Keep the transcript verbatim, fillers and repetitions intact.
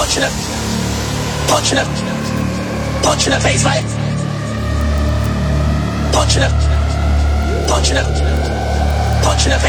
punch in the, punch in the, punch in the face, right? Punch in the, punch in the, punch in the face.